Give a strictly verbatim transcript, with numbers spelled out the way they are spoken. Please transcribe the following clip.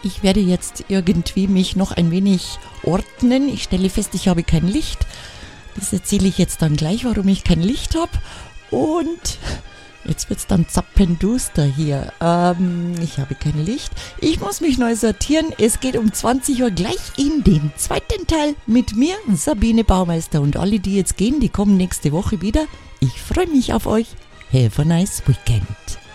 Ich werde jetzt irgendwie mich noch ein wenig ordnen. Ich stelle fest, ich habe kein Licht. Das erzähle ich jetzt dann gleich, warum ich kein Licht habe. Und jetzt wird es dann zappenduster hier. Ähm, ich habe kein Licht. Ich muss mich neu sortieren. Es geht um zwanzig Uhr gleich in den zweiten Teil mit mir, Sabine Baumeister. Und alle, die jetzt gehen, die kommen nächste Woche wieder. Ich freue mich auf euch. Have a nice weekend.